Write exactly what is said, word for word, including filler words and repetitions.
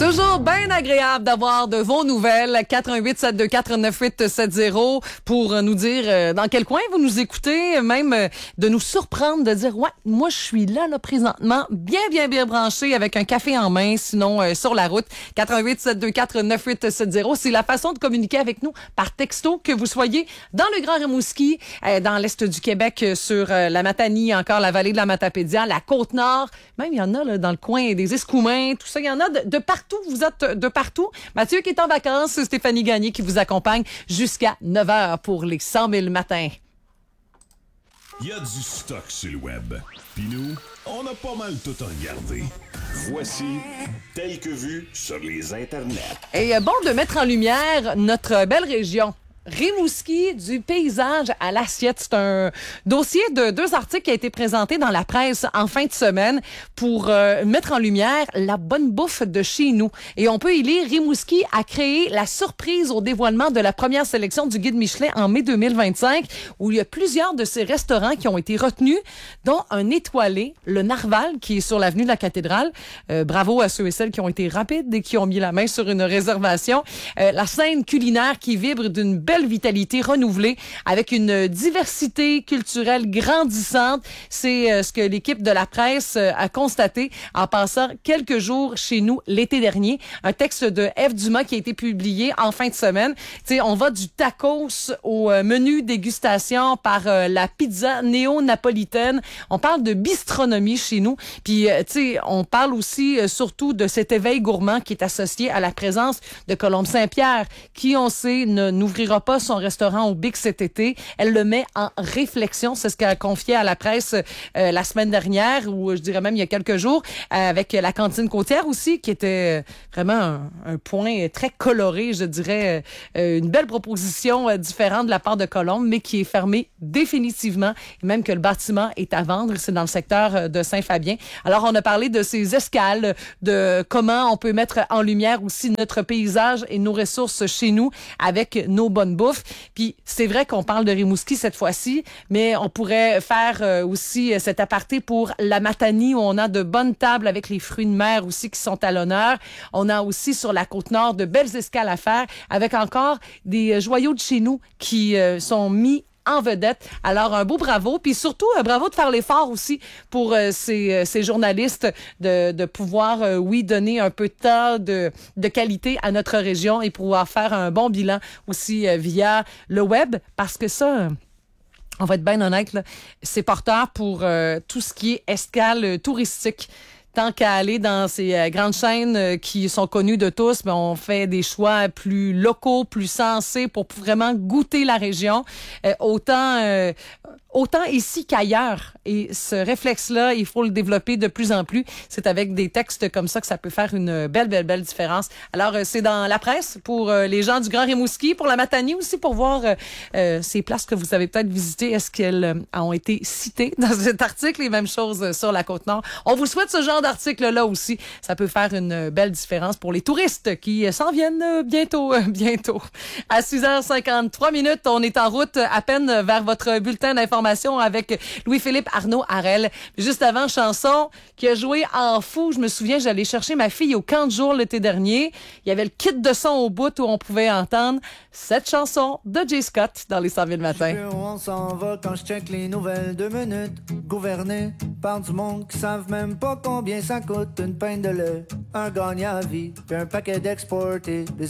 Toujours bien agréable d'avoir de vos nouvelles. quatre un huit sept deux quatre neuf huit sept zéro pour nous dire euh, dans quel coin vous nous écoutez, même euh, de nous surprendre, de dire « Ouais, moi je suis là, là, présentement, bien, bien, bien branché avec un café en main, sinon euh, sur la route. » quatre un huit sept deux quatre neuf huit sept zéro, c'est la façon de communiquer avec nous par texto, que vous soyez dans le Grand Rimouski, euh, dans l'Est du Québec, euh, sur euh, la Matanie, encore la vallée de la Matapédia, la Côte-Nord, même il y en a là, dans le coin des Escoumins, tout ça, il y en a de, de partout. Vous êtes de partout. Mathieu qui est en vacances, Stéphanie Gagné qui vous accompagne jusqu'à neuf heures pour les cent mille matins. Il y a du stock sur le web. Puis nous, on a pas mal tout regardé. Voici Tel que vu sur les internets. Et bon de mettre en lumière notre belle région. Rimouski, du paysage à l'assiette. C'est un dossier de deux articles qui a été présenté dans la presse en fin de semaine pour euh, mettre en lumière la bonne bouffe de chez nous. Et on peut y lire, Rimouski a créé la surprise au dévoilement de la première sélection du Guide Michelin en mai deux mille vingt-cinq, où il y a plusieurs de ces restaurants qui ont été retenus, dont un étoilé, le Narval, qui est sur l'avenue de la Cathédrale. Euh, bravo à ceux et celles qui ont été rapides et qui ont mis la main sur une réservation. Euh, la scène culinaire qui vibre d'une belle vitalité renouvelée avec une diversité culturelle grandissante. C'est euh, ce que l'équipe de la presse euh, a constaté en passant quelques jours chez nous l'été dernier. Un texte de F. Dumas qui a été publié en fin de semaine. T'sais, on va du tacos au euh, menu dégustation par euh, la pizza néo-napolitaine. On parle de bistronomie chez nous. Puis, euh, tu sais, on parle aussi euh, surtout de cet éveil gourmand qui est associé à la présence de Colombe Saint-Pierre, qui, on sait, ne n'ouvrira pas son restaurant au Bic cet été. Elle le met en réflexion. C'est ce qu'elle a confié à la presse euh, la semaine dernière, ou je dirais même il y a quelques jours, euh, avec la cantine côtière aussi, qui était vraiment un, un point très coloré, je dirais, euh, une belle proposition euh, différente de la part de Colombe, mais qui est fermée définitivement, et même que le bâtiment est à vendre. C'est dans le secteur de Saint-Fabien. Alors, on a parlé de ces escales, de comment on peut mettre en lumière aussi notre paysage et nos ressources chez nous avec nos bonnes bouffe. Puis c'est vrai qu'on parle de Rimouski cette fois-ci, mais on pourrait faire euh, aussi cet aparté pour la Matanie, où on a de bonnes tables avec les fruits de mer aussi qui sont à l'honneur. On a aussi sur la Côte-Nord de belles escales à faire avec encore des joyaux de chez nous qui euh, sont mis en vedette. Alors, un beau bravo. Puis surtout, un bravo de faire l'effort aussi pour euh, ces, euh, ces journalistes de, de pouvoir, euh, oui, donner un peu de temps de, de qualité à notre région et pouvoir faire un bon bilan aussi euh, via le web. Parce que ça... on va être bien honnête, là, c'est porteur pour euh, tout ce qui est escale euh, touristique. Tant qu'à aller dans ces euh, grandes chaînes euh, qui sont connues de tous, ben, on fait des choix plus locaux, plus sensés pour vraiment goûter la région. Euh, autant euh, autant ici qu'ailleurs. Et ce réflexe-là, il faut le développer de plus en plus. C'est avec des textes comme ça que ça peut faire une belle, belle, belle différence. Alors, euh, c'est dans la presse pour euh, les gens du Grand Rimouski, pour la Matanie aussi, pour voir euh, euh, ces places que vous avez peut-être visitées. Est-ce qu'elles euh, ont été citées dans cet article? Les mêmes choses euh, sur la Côte-Nord. On vous souhaite ce genre d'article-là aussi. Ça peut faire une belle différence pour les touristes qui euh, s'en viennent euh, bientôt, euh, bientôt. À six heures cinquante-trois minutes, on est en route à peine vers votre bulletin d'information avec Louis-Philippe Arnaud Harel. Juste avant, chanson qui a joué en fou. Je me souviens, j'allais chercher ma fille au camp de jour l'été dernier. Il y avait le kit de son au bout où on pouvait entendre cette chanson de Jay Scott dans les cent mille matins. Je sais où on s'en va quand je check les nouvelles deux minutes. Gouverné par du monde qui savent même pas combien ça coûte une pinte de lait. Un gagnant à vie, puis un paquet d'exportés. Des